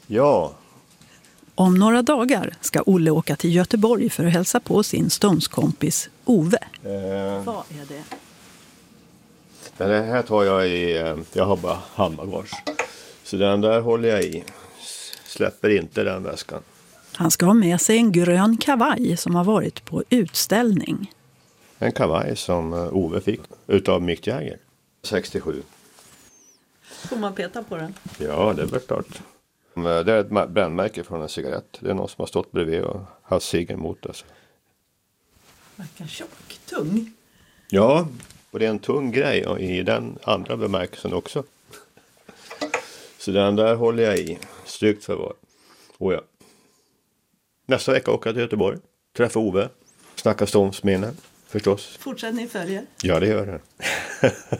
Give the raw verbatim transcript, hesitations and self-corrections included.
Ja. Om några dagar ska Olle åka till Göteborg för att hälsa på sin ståndskompis Ove. Eh, Vad är det? Men det här tar jag i, eh, jag har bara handbagage. Så den där håller jag i. Släpper inte den väskan. Han ska ha med sig en grön kavaj som har varit på utställning. En kavaj som eh, Ove fick utav Mick Jagger. sextiosju. Får man peta på den? Ja, det är väl klart. Det är ett brännmärke från en cigarett. Det är någon som har stått bredvid och haft ciggen mot oss. Verkar tjock, tung. Ja, och det är en tung grej och i den andra bemärkelsen också. Så den där håller jag i. Strykt förvar. Och ja. Nästa vecka åker jag till Göteborg. Träffa Ove. Snacka ståndsminnen, förstås. Fortsättning följer. Ja, det gör det.